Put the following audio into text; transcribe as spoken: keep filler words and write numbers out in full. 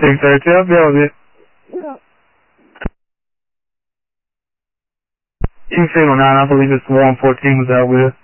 six thirty-two, I'll be over it. King Signal nine, I believe it's one fourteen was out with.